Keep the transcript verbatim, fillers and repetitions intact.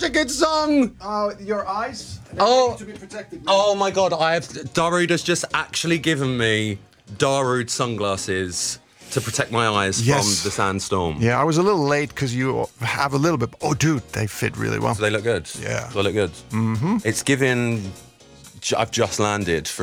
a good song. Oh, your eyes. They Oh. need to be protected. Man. Oh my god, I have Darude has just actually given me Darude sunglasses to protect my eyes Yes. from the sandstorm. Yeah, I was a little late because you have a little bit. Oh, dude, they fit really well. Do they look good? Yeah. Do they look good? Mm-hmm. It's giving. I've just landed